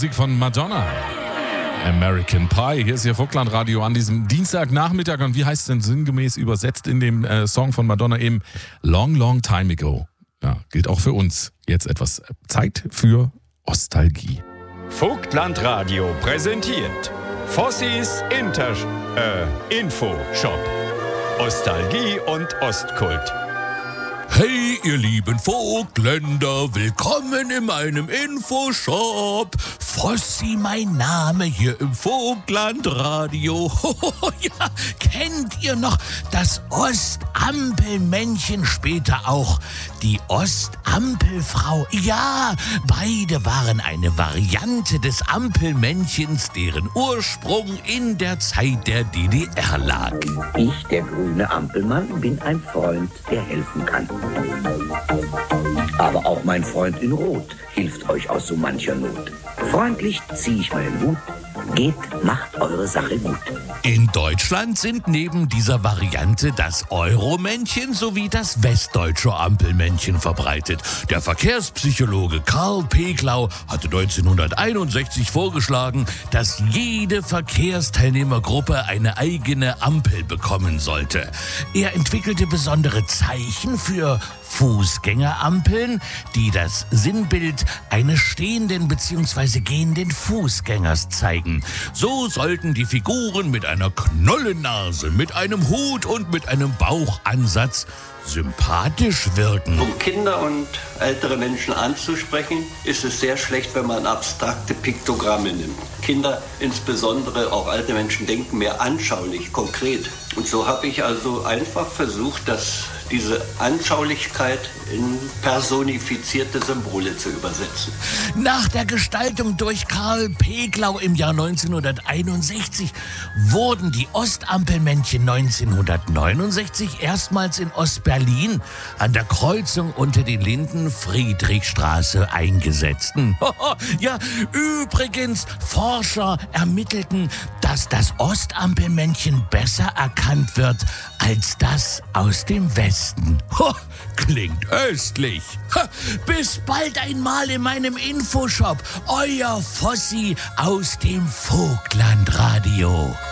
Musik von Madonna. American Pie. Hier ist Ihr Vogtlandradio an diesem Dienstagnachmittag. Und wie heißt es denn sinngemäß übersetzt in dem Song von Madonna eben? Long, long time ago. Ja, gilt auch für uns. Jetzt etwas Zeit für Ostalgie. Vogtlandradio präsentiert Fossis Info-Shop. Ostalgie und Ostkult. Hey, ihr lieben Vogtländer, willkommen in meinem Infoshop. Fossi, mein Name hier im Vogtlandradio. Ja, kennt ihr noch das Ostampelmännchen, später auch die Ostampelfrau? Ja, beide waren eine Variante des Ampelmännchens, deren Ursprung in der Zeit der DDR lag. Ich, der grüne Ampelmann, bin ein Freund, der helfen kann. Aber auch mein Freund in Rot hilft euch aus so mancher Not. Freundlich ziehe ich meinen Hut. Geht, macht eure Sache gut. In Deutschland sind neben dieser Variante das Euromännchen sowie das westdeutsche Ampelmännchen verbreitet. Der Verkehrspsychologe Karl Peglau hatte 1961 vorgeschlagen, dass jede Verkehrsteilnehmergruppe eine eigene Ampel bekommen sollte. Er entwickelte besondere Zeichen für Fußgängerampeln, die das Sinnbild eines stehenden bzw. gehenden Fußgängers zeigen. So sollten die Figuren mit einer Knollennase, mit einem Hut und mit einem Bauchansatz sympathisch wirken. Um Kinder und ältere Menschen anzusprechen, ist es sehr schlecht, wenn man abstrakte Piktogramme nimmt. Kinder, insbesondere auch alte Menschen, denken mehr anschaulich, konkret. Und so habe ich also einfach versucht, diese Anschaulichkeit in personifizierte Symbole zu übersetzen. Nach der Gestaltung durch Karl Peglau im Jahr 1961 wurden die Ostampelmännchen 1969 erstmals in Ostberlin an der Kreuzung unter den Linden Friedrichstraße eingesetzt. Ja, übrigens, Forscher ermittelten, dass das Ostampelmännchen besser erkannt wird als das aus dem Westen. Klingt östlich. Bis bald einmal in meinem Infoshop. Euer Fossi aus dem Vogtlandradio.